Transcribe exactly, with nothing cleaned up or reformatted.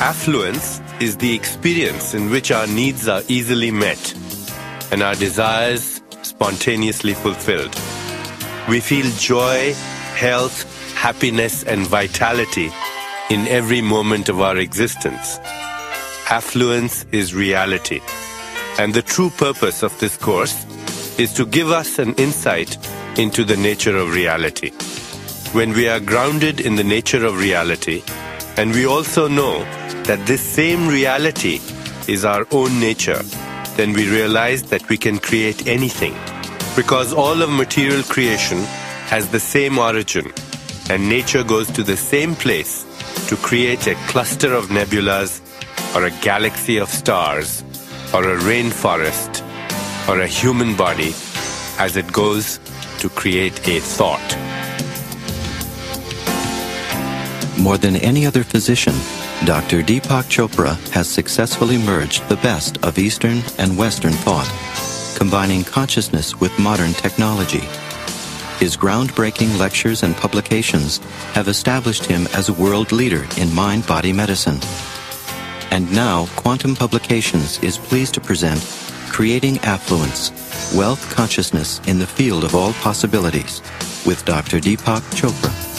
Affluence is the experience in which our needs are easily met and our desires spontaneously fulfilled. We feel joy, health, happiness, and vitality in every moment of our existence. Affluence is reality. And the true purpose of this course is to give us an insight into the nature of reality. When we are grounded in the nature of reality, and we also know that this same reality is our own nature, then we realize that we can create anything. Because all of material creation has the same origin, and nature goes to the same place to create a cluster of nebulas, or a galaxy of stars, or a rainforest, or a human body, as it goes to create a thought. More than any other physician, Doctor Deepak Chopra has successfully merged the best of Eastern and Western thought, combining consciousness with modern technology. His groundbreaking lectures and publications have established him as a world leader in mind-body medicine. And now, Quantum Publications is pleased to present Creating Affluence, Wealth Consciousness in the Field of All Possibilities, with Doctor Deepak Chopra.